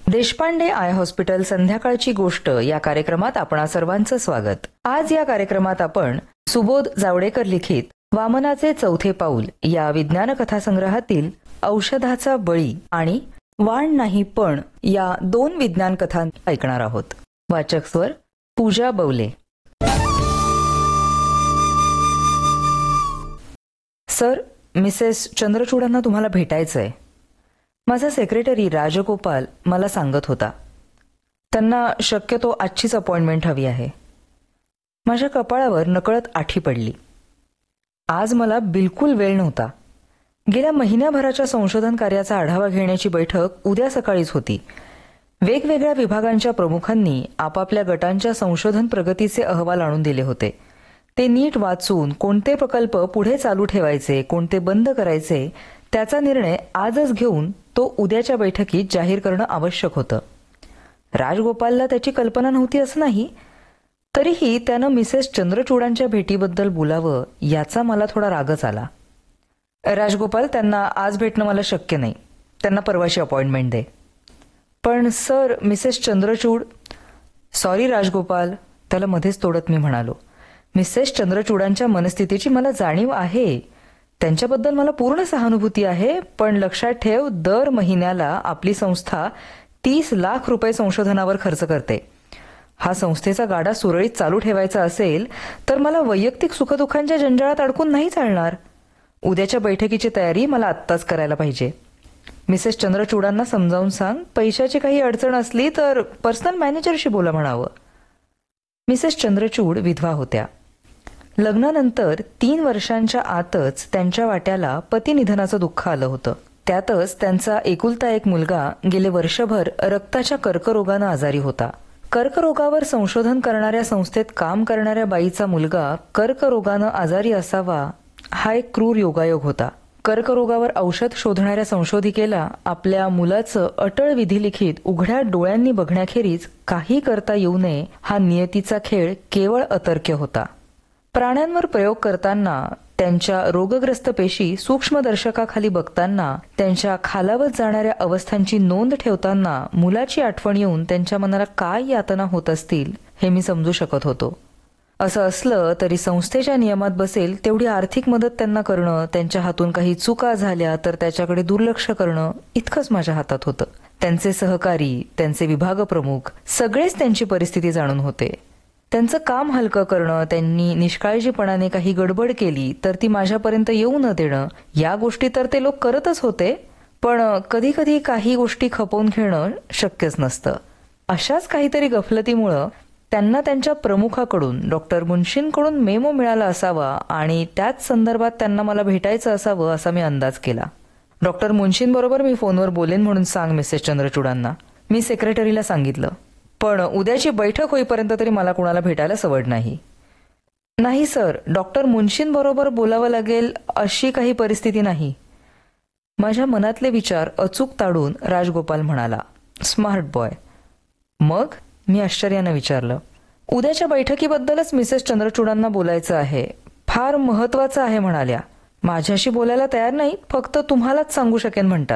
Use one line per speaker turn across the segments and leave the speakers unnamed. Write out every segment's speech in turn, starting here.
Deshpande I hospital संध्याकाळची गोष्ट या कार्यक्रमात आपणा सर्वांचं स्वागत. आज या कार्यक्रमात आपण सुबोध जावडेकर लिखित वामनाचे चौथे पाऊल या विज्ञान कथासंग्रहातील औषधाचा बळी आणि वाण नाही पण या 2 विज्ञान कथा ऐकणार आहोत. वाचक स्वर पूजा बवले. सर, मिसेस चंद्रचूडांना तुम्हाला भेटायचंय. माझा सेक्रेटरी राजगोपाल मला सांगत होता. त्यांना शक्यतो आजचीच अपॉइंटमेंट हवी आहे. माझ्या कपाळावर नकळत आठी पडली. आज मला बिलकुल वेळ नव्हता. गेल्या महिन्याभराच्या संशोधन कार्याचा आढावा घेण्याची बैठक उद्या सकाळीच होती. वेगवेगळ्या विभागांच्या प्रमुखांनी आपापल्या गटांच्या संशोधन प्रगतीचे अहवाल आणून दिले होते. ते नीट वाचून कोणते प्रकल्प पुढे चालू ठेवायचे, कोणते बंद करायचे त्याचा निर्णय आजच घेऊन तो उद्याच्या बैठकीत जाहीर करणं आवश्यक होतं. राजगोपालला त्याची कल्पना नव्हती असं नाही, तरीही त्यानं मिसेस चंद्रचूडांच्या भेटीबद्दल बोलावं याचा मला थोडा रागच आला. राजगोपाल, त्यांना आज भेटणं मला शक्य नाही. त्यांना परवाची अपॉइंटमेंट दे. पण sir, Mrs Chandrachud. Sorry Rajagopal, त्याला मध्येच तोडत मी म्हणालो. मिसेस चंद्रचूडांच्या मनस्थितीची मला जाणीव आहे. त्यांच्याबद्दल मला पूर्ण सहानुभूती आहे. पण लक्षात ठेव, दर महिन्याला आपली संस्था 30 लाख रुपये संशोधनावर खर्च करते. हा संस्थेचा गाडा सुरळीत चालू ठेवायचा असेल तर मला वैयक्तिक सुखदुःखांच्या जंजाळात अडकून नाही चालणार. उद्याच्या बैठकीची तयारी मला आत्ताच करायला पाहिजे. मिसेस चंद्रचूडांना समजावून सांग, पैशाची काही अडचण असली तर पर्सनल मॅनेजरशी बोला म्हणावं. मिसेस चंद्रचूड विधवा होत्या. लग्नानंतर 3 वर्षांच्या आतच त्यांच्या वाट्याला पतिनिधनाचं दुःख आलं होतं. त्यातच त्यांचा एकुलता एक मुलगा गेले वर्षभर रक्ताच्या कर्करोगानं आजारी होता. कर्करोगावर संशोधन करणाऱ्या संस्थेत काम करणाऱ्या बाईचा मुलगा कर्करोगानं आजारी असावा हा एक क्रूर योगायोग होता. कर्करोगावर औषध शोधणाऱ्या संशोधिकेला आपल्या मुलाचं अटळ विधिलिखित उघड्या डोळ्यांनी बघण्याखेरीज काही करता येऊ नये हा नियतीचा खेळ केवळ अतर्क्य होता. प्राण्यांवर प्रयोग करताना, त्यांच्या रोगग्रस्त पेशी सूक्ष्मदर्शकाखाली बघताना, त्यांच्या खालावत जाणाऱ्या अवस्थांची नोंद ठेवताना मुलाची आठवण येऊन त्यांच्या मनाला काय यातना होत असतील हे मी समजू शकत होतो. असं असलं तरी संस्थेच्या नियमात बसेल तेवढी आर्थिक मदत त्यांना करणं, त्यांच्या हातून काही चुका झाल्या तर त्याच्याकडे दुर्लक्ष करणं इतकंच माझ्या हातात होतं. त्यांचे सहकारी, त्यांचे विभाग प्रमुख सगळेच त्यांची परिस्थिती जाणून होते. त्यांचं काम हलकं करणं, त्यांनी निष्काळजीपणाने काही गडबड केली तर ती माझ्यापर्यंत येऊ न देणं या गोष्टी तर ते लोक करतच होते. पण कधी कधी काही गोष्टी खपवून घेणं शक्यच नसतं. अशाच काहीतरी गफलतीमुळं त्यांना त्यांच्या प्रमुखाकडून डॉक्टर मुन्शींकडून मेमो मिळाला असावा आणि त्याच संदर्भात त्यांना मला भेटायचं असावं असा मी अंदाज केला. डॉक्टर मुन्शींबरोबर मी फोनवर बोलेन म्हणून सांग मिसेस चंद्रचूडांना, मी सेक्रेटरीला सांगितलं. पण उद्याची बैठक होईपर्यंत तरी मला कुणाला भेटायला सवड नाही. नाही सर, डॉक्टर मुन्शींबरोबर बोलावं लागेल अशी काही परिस्थिती नाही. माझ्या मनातले विचार अचूक ताडून राजगोपाल म्हणाला, स्मार्ट बॉय. मग मी आश्चर्यानं विचारलं. उद्याच्या बैठकीबद्दलच मिसेस चंद्रचूडांना बोलायचं आहे. फार महत्वाचं आहे म्हणाल्या. माझ्याशी बोलायला तयार नाही, फक्त तुम्हालाच सांगू शकेन म्हणतात.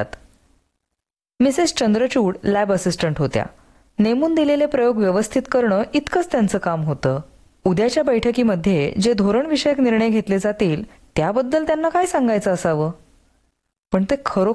मिसेस चंद्रचूड लॅब असिस्टंट होत्या. नेमून दिलेले प्रयोग व्यवस्थित करणं इतकंच त्यांचं काम होतं. उद्याच्या बैठकीमध्ये जे धोरणविषयक निर्णय घेतले जातील त्याबद्दल त्यांना काय सांगायचं असावं. पण ते खरोखर